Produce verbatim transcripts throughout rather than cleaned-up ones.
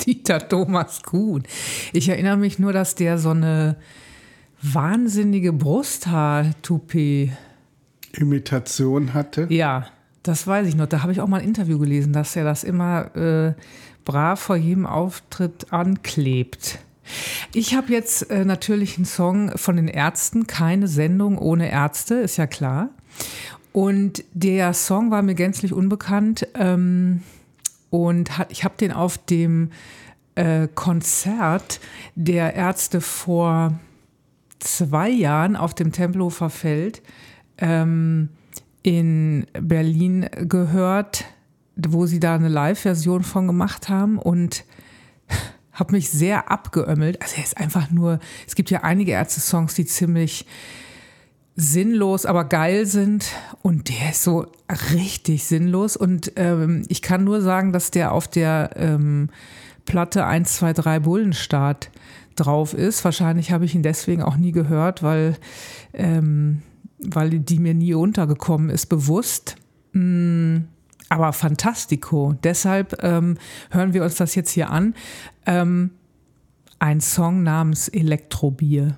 Dieter Thomas Kuhn. Ich erinnere mich nur, dass der so eine wahnsinnige Brusthaar-Toupet Imitation hatte. Ja, das weiß ich noch. Da habe ich auch mal ein Interview gelesen, dass er das immer äh, brav vor jedem Auftritt anklebt. Ich habe jetzt äh, natürlich einen Song von den Ärzten, keine Sendung ohne Ärzte, ist ja klar. Und der Song war mir gänzlich unbekannt ähm, und hat, ich habe den auf dem äh, Konzert der Ärzte vor zwei Jahren auf dem Tempelhofer Feld ähm, in Berlin gehört, wo sie da eine Live-Version von gemacht haben und habe mich sehr abgeömmelt. Also er ist einfach nur, es gibt ja einige Ärzte-Songs, die ziemlich sinnlos, aber geil sind und der ist so richtig sinnlos und ähm, ich kann nur sagen, dass der auf der ähm, Platte eins, zwei, drei Bullenstart drauf ist. Wahrscheinlich habe ich ihn deswegen auch nie gehört, weil, ähm, weil die mir nie untergekommen ist, bewusst. Mm, aber fantastico. Deshalb ähm, hören wir uns das jetzt hier an. Ähm, ein Song namens Elektrobier.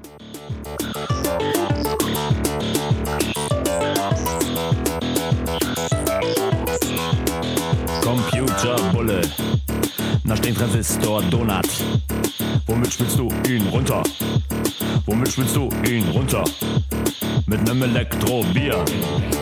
Computerbulle, nach dem Transistor Donut. Womit spielst du ihn runter? Womit spielst du ihn runter? Mit nem Elektrobier.